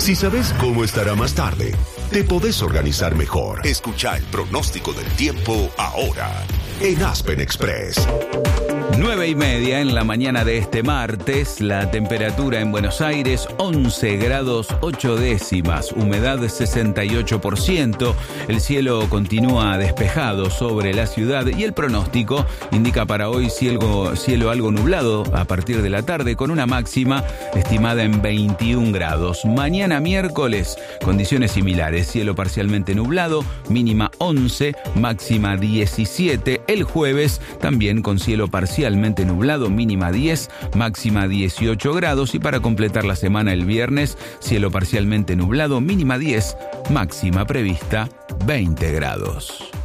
Si sabes cómo estará más tarde, te podés organizar mejor. Escucha el pronóstico del tiempo ahora en Aspen Express. 9:30 en la mañana de este martes, la temperatura en Buenos Aires 11 grados 8 décimas, humedad 68%, el cielo continúa despejado sobre la ciudad y el pronóstico indica para hoy cielo algo nublado a partir de la tarde con una máxima estimada en 21 grados. Mañana miércoles, condiciones similares, cielo parcialmente nublado, mínima 11, máxima 17. El jueves también con cielo parcialmente nublado, mínima 10, máxima 18 grados y para completar la semana el viernes, cielo parcialmente nublado, mínima 10, máxima prevista 20 grados.